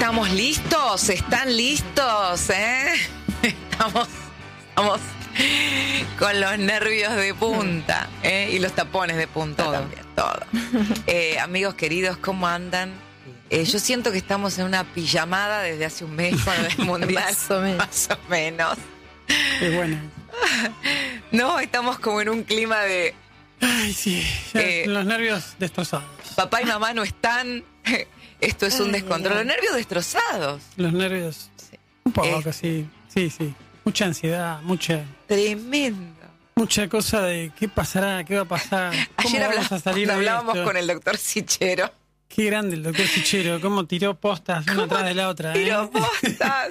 ¿Estamos listos? ¿Están listos? Estamos con los nervios de punta, y los tapones de punta también, todo. Amigos queridos, ¿cómo andan? Yo siento que estamos en una pijamada desde hace un mes con el mundial, más o menos. Es bueno. No, estamos como en un clima de... Ay, sí, los nervios destrozados. Papá y mamá no están. Esto es un descontrol. Los nervios destrozados. Los nervios, sí. Un poco casi. Sí. Mucha ansiedad, Tremendo. Mucha cosa de qué pasará, qué va a pasar. Ayer hablábamos con el doctor Sichero. Qué grande el doctor Sichero, cómo tiró postas una atrás de la otra. Tiró postas.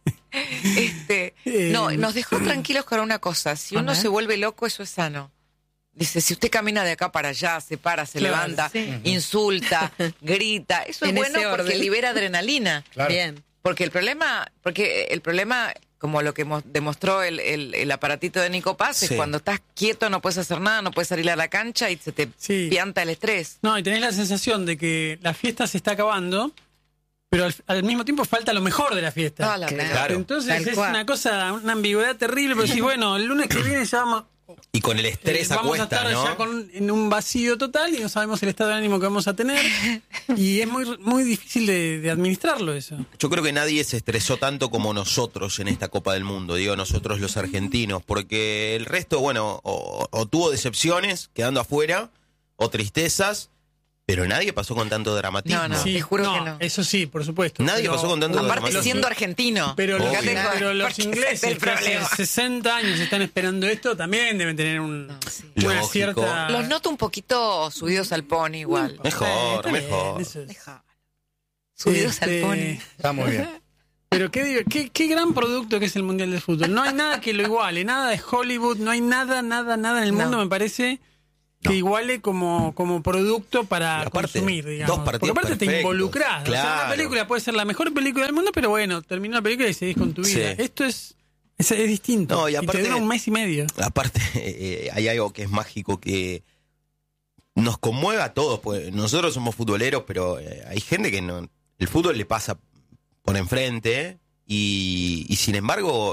No, nos dejó tranquilos con una cosa. Si uno se vuelve loco, eso es sano. Dice, si usted camina de acá para allá, se para, se levanta, insulta, grita, eso es bueno porque libera adrenalina. Claro. Bien. Porque el problema, como lo que demostró el aparatito de Nico Paz, es cuando estás quieto, no puedes hacer nada, no puedes salir a la cancha y se te pianta el estrés. No, y tenés la sensación de que la fiesta se está acabando, pero al mismo tiempo falta lo mejor de la fiesta. Claro. Entonces es una cosa, una ambigüedad terrible, pero si bueno, el lunes que viene ya vamos... Y con el estrés vamos a cuesta, a estar ¿no? ya en un vacío total y no sabemos el estado de ánimo que vamos a tener. Y es muy difícil de administrarlo eso. Yo creo que nadie se estresó tanto como nosotros en esta Copa del Mundo, digo nosotros los argentinos, porque el resto, bueno, o tuvo decepciones quedando afuera, o tristezas, pero nadie pasó con tanto dramatismo. No, Sí, te juro que no. Eso sí, por supuesto. Nadie pasó con tanto Aparte dramatismo. siendo argentino. Pero los porque ingleses ese es el que hace problema. 60 años están esperando esto, también deben tener una Lógico. cierta... Los noto un poquito subidos al pony igual. Mejor. Eso es. Subidos al pony. Está muy bien. Pero qué gran producto que es el Mundial de Fútbol. No hay nada que lo iguale, nada de Hollywood, no hay nada en el mundo, me parece, que iguale como producto para Aparte, consumir, digamos. dos partidos Porque aparte te perfectos. involucrás. Claro. O sea, una película puede ser la mejor película del mundo, pero bueno, terminó la película y seguís con tu vida. Sí. Esto es distinto. No, y aparte, te dura un mes y medio. Aparte, hay algo que es mágico que nos conmueve a todos. Pues nosotros somos futboleros, pero hay gente que no, el fútbol le pasa por enfrente y sin embargo